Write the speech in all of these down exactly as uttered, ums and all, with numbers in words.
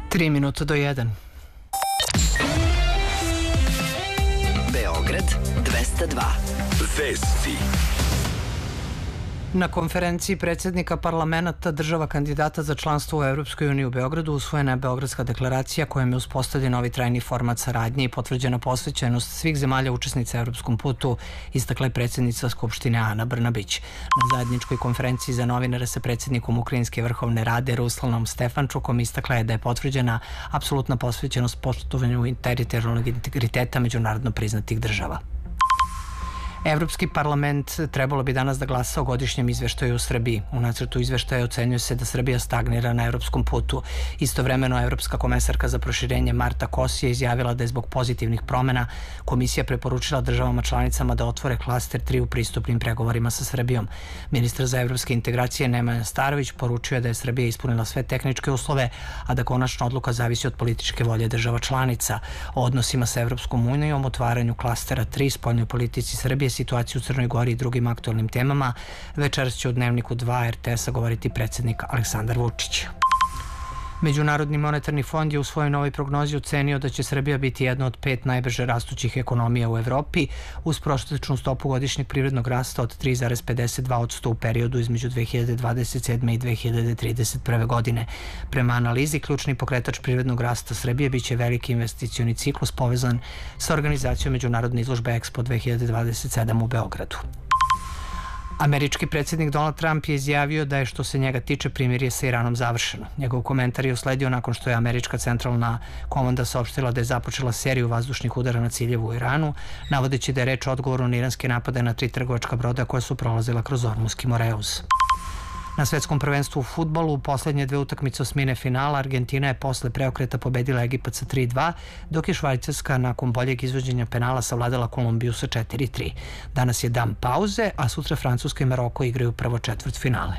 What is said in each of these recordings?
Tri minuta do jedan. Beograd dvesta dva. Vesti. Na konferenciji predsjednika parlamenta država kandidata za članstvo u Evropskoj uniji u Beogradu usvojena je Beogradska deklaracija kojom je uspostavljen novi trajni format saradnje i potvrđena posvećenost svih zemalja učesnica evropskom putu, istakla je predsjednica Skupštine Ana Brnabić. Na zajedničkoj konferenciji za novinare sa predsjednikom Ukrajinske vrhovne rade Ruslanom Stefančukom istakla je da je potvrđena apsolutna posvećenost poštovanju teritorijalnog integriteta međunarodno priznatih država. Evropski parlament trebalo bi danas da glasa o godišnjem izveštaju u Srbiji. U nacrtu izveštaja ocenjuje se da Srbija stagnira na evropskom putu. Istovremeno, Evropska komesarka za proširenje Marta Kos je izjavila da je zbog pozitivnih promena Komisija preporučila državama članicama da otvore klaster tri u pristupnim pregovorima sa Srbijom. Ministar za evropske integracije Nemanja Starović poručio je da je Srbija ispunila sve tehničke uslove, a da konačna odluka zavisi od političke volje država članica. O odnosima sa Evropskom unijom, otvaranju klastera tri, spoljnoj politici Srbije, situaciju u Crnoj Gori i drugim aktualnim temama, večeras će u Dnevniku dva er te es-a govoriti predsjednik Aleksandar Vučić. Međunarodni monetarni fond je u svojoj novoj prognozi ocenio da će Srbija biti jedna od pet najbrže rastućih ekonomija u Evropi uz prosječnu stopu godišnjeg privrednog rasta od tri zarez pedeset dva posto u periodu između dve hiljade dvadeset sedme i dve hiljade trideset prve. godine. Prema analizi, ključni pokretač privrednog rasta Srbije biće veliki investicioni ciklus povezan sa organizacijom međunarodne izložbe Expo dve hiljade dvadeset sedam u Beogradu. Američki predsjednik Donald Trump je izjavio da je što se njega tiče primirje sa Iranom završeno. Njegov komentar je usledio nakon što je američka centralna komanda saopštila da je započela seriju vazdušnih udara na ciljeve u Iranu, navodeći da je reč o odgovoru na iranske napade na tri trgovačka broda koja su prolazila kroz Ormuski Moreus. Na svetskom prvenstvu u fudbalu u poslednje dve utakmice osmine finala Argentina je posle preokreta pobedila Egipat sa tri dva, dok je Švajcarska nakon boljeg izvođenja penala savladala Kolumbiju sa četiri tri. Danas je dan pauze, a sutra Francuska i Maroko igraju prvo četvrt finale.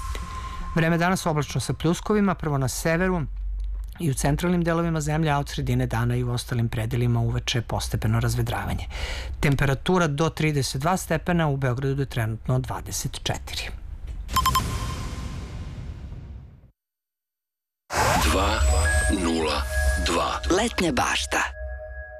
Vreme danas oblačno sa pljuskovima, prvo na severu i u centralnim delovima zemlje, a od sredine dana i u ostalim predelima uveče postepeno razvedravanje. Temperatura do trideset dva stepena, u Beogradu je trenutno dvadeset četiri. dva nula dva. Letnja bašta.